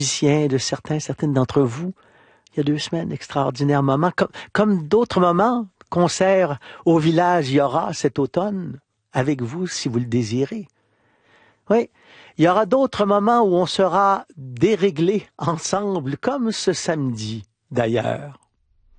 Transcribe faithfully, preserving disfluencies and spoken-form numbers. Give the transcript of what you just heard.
musiciens, de certains, certaines d'entre vous, il y a deux semaines, extraordinaire moment, comme, comme d'autres moments, concerts au village, il y aura cet automne, avec vous si vous le désirez. Oui, il y aura d'autres moments où on sera déréglés ensemble, comme ce samedi d'ailleurs.